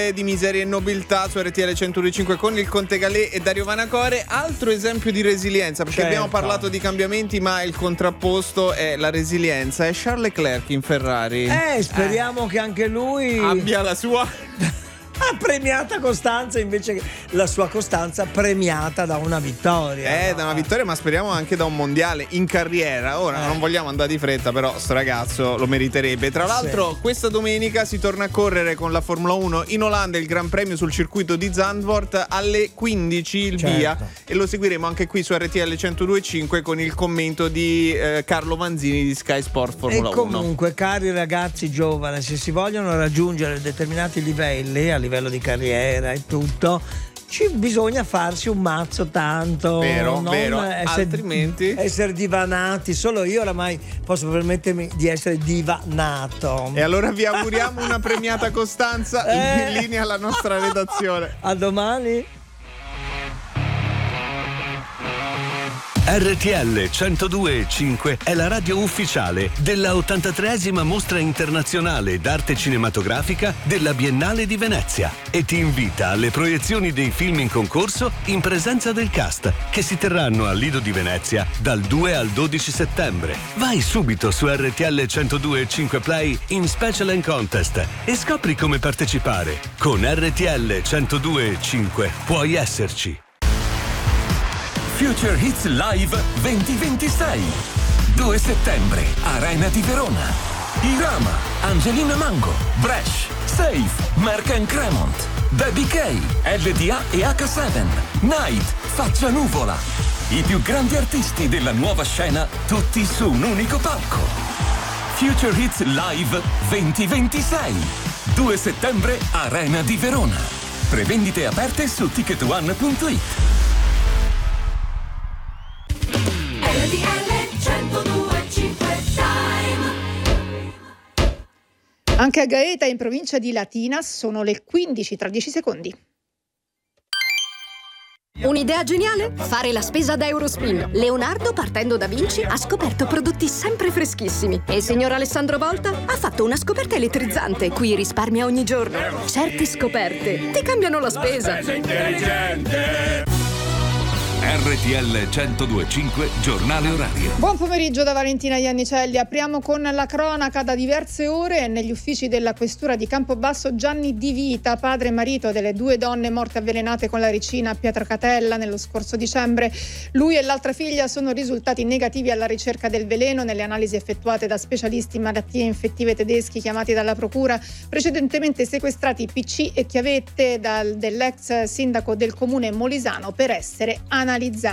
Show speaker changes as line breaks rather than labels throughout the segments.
di Miseria e Nobiltà su RTL 102.5 con il Conte Galè e Dario Vanacore. Altro esempio di resilienza, perché abbiamo parlato di cambiamenti, ma il contrapposto è la resilienza. È Charles Leclerc in Ferrari.
Speriamo che anche lui
abbia la sua
premiata costanza, invece che la sua costanza premiata da una vittoria.
Da una vittoria, ma speriamo anche da un mondiale in carriera. Ora non vogliamo andare di fretta, però sto ragazzo lo meriterebbe. Tra l'altro questa domenica si torna a correre con la Formula 1 in Olanda, il Gran Premio sul circuito di Zandvoort alle 15 il via, e lo seguiremo anche qui su RTL 102.5 con il commento di Carlo Manzini di Sky Sport Formula 1.
E comunque, cari ragazzi giovani, se si vogliono raggiungere determinati livelli a livello di carriera e tutto, bisogna farsi un mazzo tanto,
vero, altrimenti
essere divanati. Solo io oramai posso permettermi di essere divanato.
E allora vi auguriamo una premiata costanza. In linea alla nostra redazione.
A domani.
RTL 102.5 è la radio ufficiale della 83esima Mostra Internazionale d'Arte Cinematografica della Biennale di Venezia e ti invita alle proiezioni dei film in concorso in presenza del cast, che si terranno al Lido di Venezia dal 2 al 12 settembre. Vai subito su RTL 102.5 Play in Special and Contest e scopri come partecipare. Con RTL 102.5 puoi esserci.
Future Hits Live 2026. 2 settembre, Arena di Verona. Irama, Angelina Mango, Bresh, Safe, Mark & Cremont, Baby K, LDA e H7, Night, Faccia Nuvola. I più grandi artisti della nuova scena, tutti su un unico palco. Future Hits Live 2026. 2 settembre, Arena di Verona. Prevendite aperte su ticketone.it.
Anche a Gaeta, in provincia di Latina, sono le 15 tra 10 secondi.
Un'idea geniale? Fare la spesa da Eurospin. Leonardo, partendo da Vinci, ha scoperto prodotti sempre freschissimi. E il signor Alessandro Volta ha fatto una scoperta elettrizzante, cui risparmia ogni giorno. Certe scoperte ti cambiano la spesa.
RTL 102.5 Giornale Orario.
Buon pomeriggio da Valentina Iannicelli. Apriamo con la cronaca. Da diverse ore negli uffici della questura di Campobasso Gianni Di Vita, padre e marito delle 2 donne morte avvelenate con la ricina a Pietracatella nello scorso dicembre. Lui e l'altra figlia sono risultati negativi alla ricerca del veleno nelle analisi effettuate da specialisti in malattie infettive tedeschi chiamati dalla procura, precedentemente sequestrati PC e chiavette dell'ex sindaco del comune molisano per essere analizzati.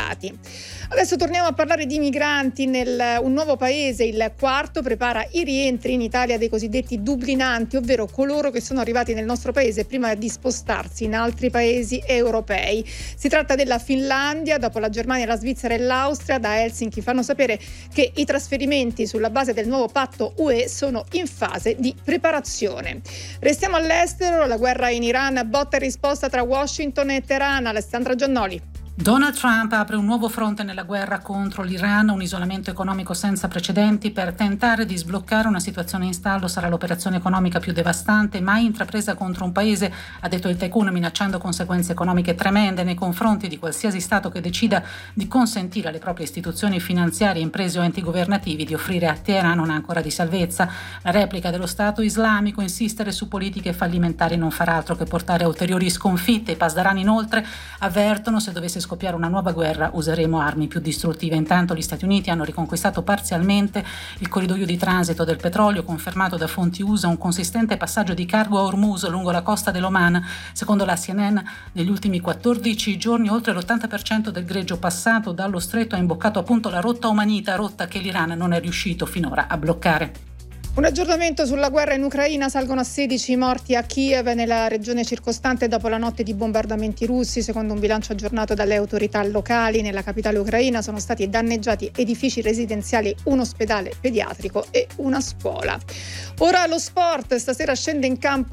Adesso torniamo a parlare di migranti. Un nuovo paese, il quarto, prepara i rientri in Italia dei cosiddetti dublinanti, ovvero coloro che sono arrivati nel nostro paese prima di spostarsi in altri paesi europei. Si tratta della Finlandia, dopo la Germania, la Svizzera e l'Austria. Da Helsinki fanno sapere che i trasferimenti sulla base del nuovo patto UE sono in fase di preparazione. Restiamo all'estero, la guerra in Iran, botta e risposta tra Washington e Teheran. Alessandra Giannoli.
Donald Trump apre un nuovo fronte nella guerra contro l'Iran, un isolamento economico senza precedenti. Per tentare di sbloccare una situazione in stallo sarà l'operazione economica più devastante mai intrapresa contro un paese, ha detto il tycoon, minacciando conseguenze economiche tremende nei confronti di qualsiasi Stato che decida di consentire alle proprie istituzioni finanziarie, imprese o enti governativi di offrire a Teheran un'ancora di salvezza. La replica dello Stato islamico, insistere su politiche fallimentari, non farà altro che portare a ulteriori sconfitte. I Pasdaran inoltre avvertono: se dovesse scoppiare una nuova guerra useremo armi più distruttive. Intanto gli Stati Uniti hanno riconquistato parzialmente il corridoio di transito del petrolio, confermato da fonti USA un consistente passaggio di cargo a Hormuz lungo la costa dell'Oman. Secondo la CNN, negli ultimi 14 giorni oltre l'80% del greggio passato dallo stretto ha imboccato appunto la rotta omanita, rotta che l'Iran non è riuscito finora a bloccare.
Un aggiornamento sulla guerra in Ucraina: salgono a 16 i morti a Kiev, nella regione circostante, dopo la notte di bombardamenti russi. Secondo un bilancio aggiornato dalle autorità locali, nella capitale ucraina sono stati danneggiati edifici residenziali, un ospedale pediatrico e una scuola. Ora lo sport. Stasera scende in campo